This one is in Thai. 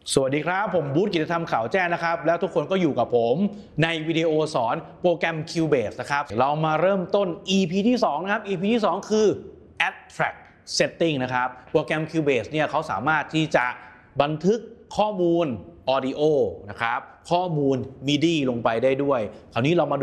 สวัสดีครับผมบูธกิจธรรมข่าวแจ้งนะครับแล้วทุกคนก็อยู่กับผมในวิดีโอสอนโปรแกรม Cubase นะครับเรามาเริ่มต้น EP ที่2นะครับ EP ที่2คือ Add Track Setting นะครับโปรแกรม Cubase เนี่ยเขาสามารถที่จะบันทึกข้อมูล Audio นะครับข้อมูล MIDI ลงไปได้ด้วยคราวนี้เรามาดู